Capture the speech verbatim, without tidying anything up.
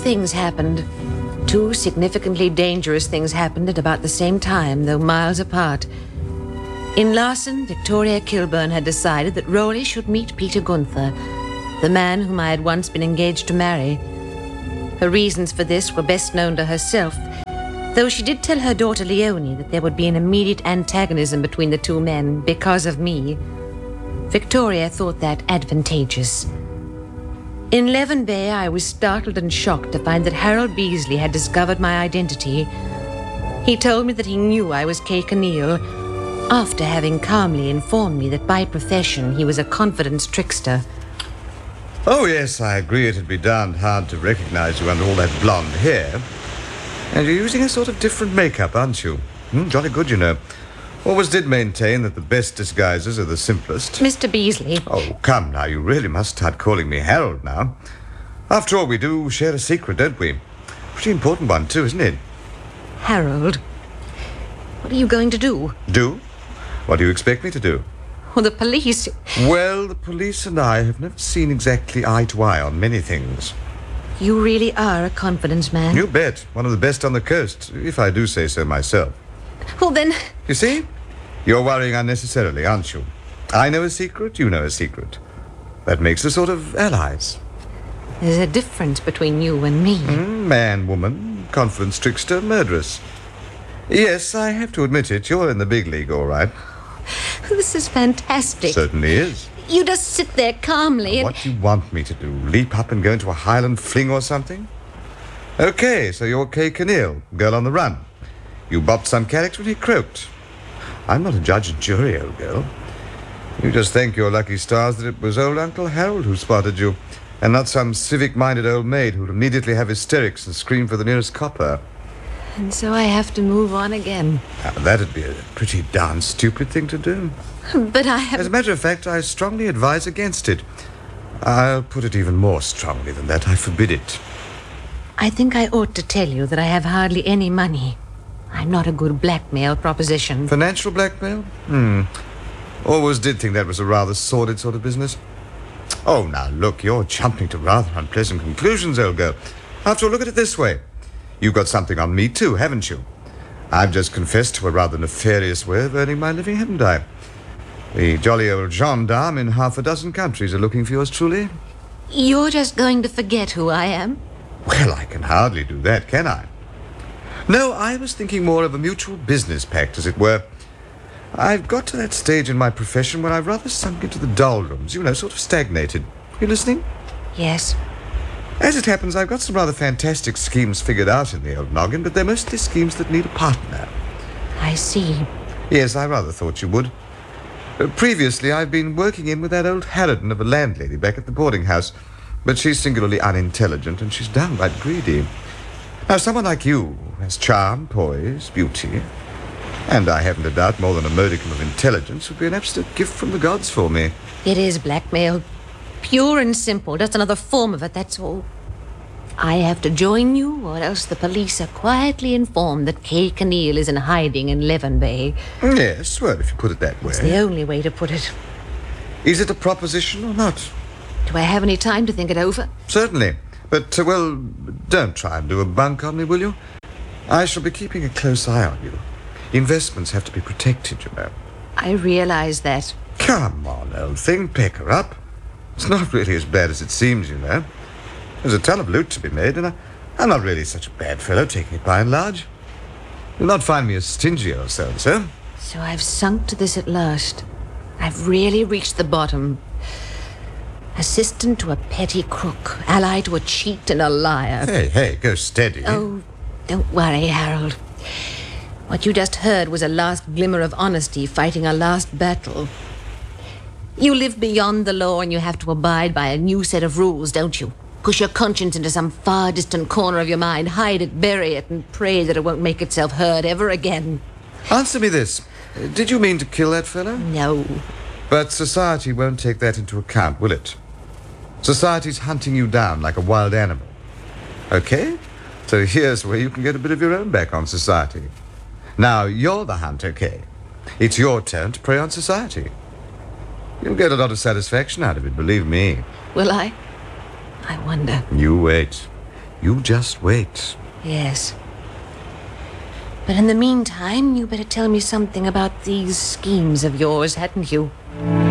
things happened. Two significantly dangerous things happened at about the same time, though miles apart. In Larson, Victoria Kilburn had decided that Rowley should meet Peter Gunther, the man whom I had once been engaged to marry. Her reasons for this were best known to herself, though she did tell her daughter Leonie that there would be an immediate antagonism between the two men because of me. Victoria thought that advantageous. In Leven Bay, I was startled and shocked to find that Harold Beasley had discovered my identity. He told me that he knew I was Kay Kinneal, after having calmly informed me that by profession he was a confidence trickster. Oh, yes, I agree it'd be darned hard to recognize you under all that blonde hair. And you're using a sort of different makeup, aren't you? Hmm, jolly good, you know. Always did maintain that the best disguises are the simplest. Mister Beasley. Oh, come now, you really must start calling me Harold now. After all, we do share a secret, don't we? Pretty important one, too, isn't it? Harold, what are you going to do? Do? What do you expect me to do? Well, the police... Well, the police and I have never seen exactly eye to eye on many things. You really are a confidence man. You bet. One of the best on the coast, if I do say so myself. Well, then... You see? You're worrying unnecessarily, aren't you? I know a secret, you know a secret. That makes us sort of allies. There's a difference between you and me. Mm, man, woman, confidence trickster, murderess. Yes, I have to admit it. You're in the big league, all right. This is fantastic. Certainly is. You just sit there calmly and... What do you want me to do? Leap up and go into a Highland fling or something? Okay, so you're Kay Kinneal, girl on the run. You bopped some character and he croaked. I'm not a judge and jury, old girl. You just thank your lucky stars that it was old Uncle Harold who spotted you, and not some civic-minded old maid who'd immediately have hysterics and scream for the nearest copper. And so I have to move on again. Now, that'd be a pretty darn stupid thing to do. But I have... As a matter of fact, I strongly advise against it. I'll put it even more strongly than that. I forbid it. I think I ought to tell you that I have hardly any money. I'm not a good blackmail proposition. Financial blackmail? Hmm. Always did think that was a rather sordid sort of business. Oh, now, look, you're jumping to rather unpleasant conclusions, old girl. After all, look at it this way. You've got something on me, too, haven't you? I've just confessed to a rather nefarious way of earning my living, haven't I? The jolly old gendarme in half a dozen countries are looking for yours truly. You're just going to forget who I am? Well, I can hardly do that, can I? No, I was thinking more of a mutual business pact, as it were. I've got to that stage in my profession where I've rather sunk into the doldrums, you know, sort of stagnated. You listening? Yes. As it happens, I've got some rather fantastic schemes figured out in the old noggin, but they're mostly schemes that need a partner. I see. Yes, I rather thought you would. Uh, previously, I've been working in with that old harridan of a landlady back at the boarding house, but she's singularly unintelligent and she's downright greedy. Now, someone like you has charm, poise, beauty, and I haven't a doubt more than a modicum of intelligence would be an absolute gift from the gods for me. It is blackmail. Pure and simple, just another form of it, that's all. I have to join you, or else the police are quietly informed that Kay Kinneal is in hiding in Leven Bay. Yes, well, if you put it that way. It's the only way to put it. Is it a proposition or not? Do I have any time to think it over? Certainly. But, uh, well, don't try and do a bunk on me, will you? I shall be keeping a close eye on you. Investments have to be protected, you know. I realize that. Come on, old thing, pick her up. It's not really as bad as it seems, you know. There's a ton of loot to be made, and I, I'm not really such a bad fellow, taking it by and large. You'll not find me as stingy or so-and-so. So I've sunk to this at last. I've really reached the bottom. Assistant to a petty crook, ally to a cheat and a liar. Hey, hey, go steady. Oh, don't worry, Harold. What you just heard was a last glimmer of honesty fighting a last battle. You live beyond the law and you have to abide by a new set of rules, don't you? Push your conscience into some far distant corner of your mind, hide it, bury it, and pray that it won't make itself heard ever again. Answer me this. Did you mean to kill that fellow? No. But society won't take that into account, will it? Society's hunting you down like a wild animal. Okay? So here's where you can get a bit of your own back on society. Now, you're the hunt, okay? It's your turn to prey on society. You'll get a lot of satisfaction out of it, believe me. Will I? I wonder. You wait. You just wait. Yes. But in the meantime, you better tell me something about these schemes of yours, hadn't you?